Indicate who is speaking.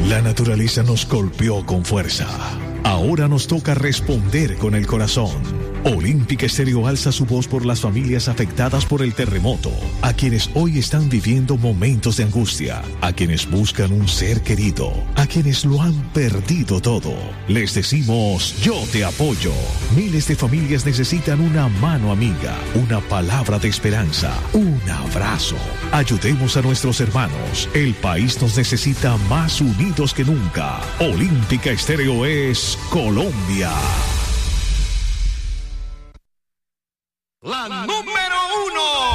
Speaker 1: La naturaleza nos golpeó con fuerza. Ahora nos toca responder con el corazón. Olímpica Estéreo alza su voz por las familias afectadas por el terremoto, a quienes hoy están viviendo momentos de angustia, a quienes buscan un ser querido, a quienes lo han perdido todo. Les decimos, yo te apoyo. Miles de familias necesitan una mano amiga, una palabra de esperanza, un abrazo. Ayudemos a nuestros hermanos. El país nos necesita más unidos que nunca. Olímpica Estéreo es Colombia.
Speaker 2: La número 1.